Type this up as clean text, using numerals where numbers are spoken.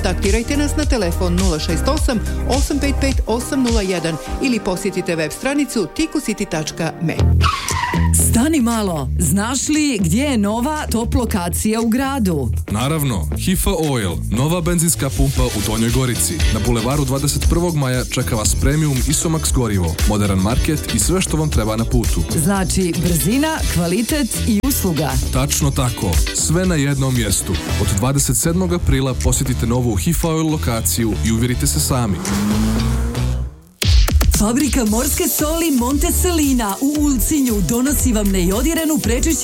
Kontaktirajte nas na telefon 068 855 801 ili posjetite web stranicu ticusity.me. Stani malo, znaš li gdje je nova top lokacija u gradu? Naravno, Hifa Oil, nova benzinska pumpa u Donjoj Gorici. Na bulevaru 21. maja čeka vas premium Isomax gorivo, modern market i sve što vam treba na putu. Znači, brzina, kvalitet i usluga. Tačno tako, sve na jednom mjestu. Od 27. aprila posjetite novu Hifa Oil lokaciju i uvjerite se sami. Fabrika morske soli Monte Selina u Ulcinju donosi vam nejodirenu prečišćenu